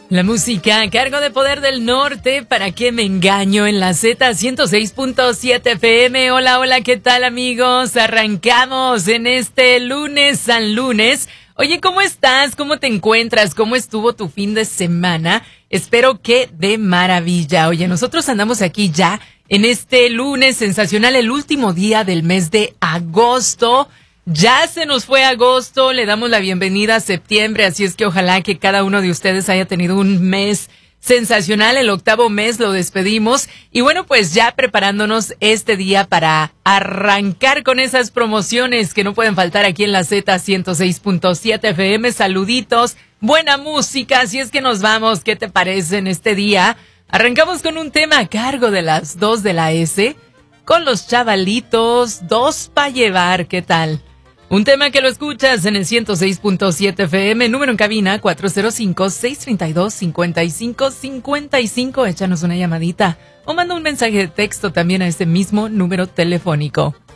La música a cargo de Poder del Norte, ¿para qué me engaño? En la Z 106.7 FM. Hola, hola, ¿qué tal, amigos? Arrancamos en este lunes, San Lunes. Oye, ¿cómo estás? ¿Cómo te encuentras? ¿Cómo estuvo tu fin de semana? Espero que de maravilla. Oye, nosotros andamos aquí ya en este lunes sensacional, el último día del mes de agosto. Ya se nos fue agosto, le damos la bienvenida a septiembre, así es que ojalá que cada uno de ustedes haya tenido un mes sensacional. El 8º mes lo despedimos y bueno, pues ya preparándonos este día para arrancar con esas promociones que no pueden faltar aquí en la Z 106.7 FM. Saluditos, buena música, así es que nos vamos. ¿Qué te parece en este día? Arrancamos con un tema a cargo de las 2 de la S, con los chavalitos, 2 pa' llevar, ¿qué tal? Un tema que lo escuchas en el 106.7 FM, número en cabina 405-632-5555. Échanos una llamadita o manda un mensaje de texto también a ese mismo número telefónico.